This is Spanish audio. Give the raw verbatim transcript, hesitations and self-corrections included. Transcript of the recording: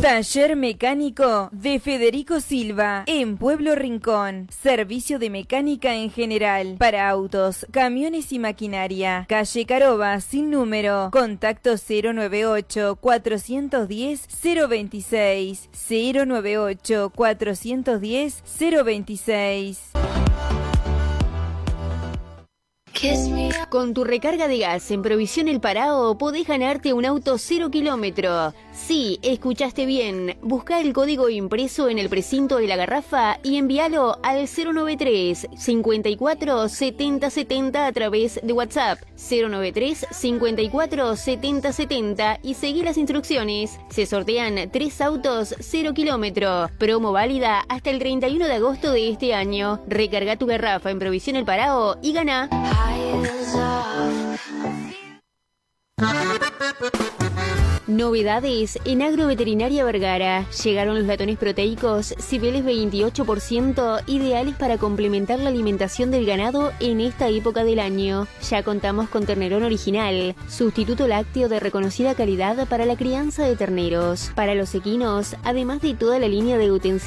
Taller mecánico de Federico Silva en Pueblo Rincón. Servicio de mecánica en general para autos, camiones y maquinaria. Calle Caroba sin número. Contacto cero nueve ocho, cuatro uno cero, cero dos seis. cero nueve ocho, cuatro uno cero, cero dos seis. Con tu recarga de gas en Provisión El Parao podés ganarte un auto cero kilómetro. Sí, escuchaste bien. Busca el código impreso en el precinto de la garrafa y envíalo al cero nueve tres, cincuenta y cuatro, setenta setenta a través de WhatsApp. cero nueve tres, cincuenta y cuatro, setenta setenta y seguí las instrucciones. Se sortean tres autos cero kilómetro. Promo válida hasta el treinta y uno de agosto de este año. Recarga tu garrafa en Provisión El Parao y gana. Novedades en Agroveterinaria Vergara. Llegaron los latones proteicos Cibeles veintiocho por ciento, ideales para complementar la alimentación del ganado en esta época del año. Ya contamos con ternerón original, sustituto lácteo de reconocida calidad para la crianza de terneros. Para los equinos, además de toda la línea de utensilios